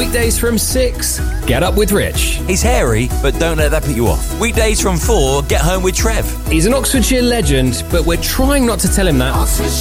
Weekdays from 6, Get Up with Rich. He's hairy, but don't let that put you off. Weekdays from 4, Get Home with Trev. He's an Oxfordshire legend, but we're trying not to tell him that.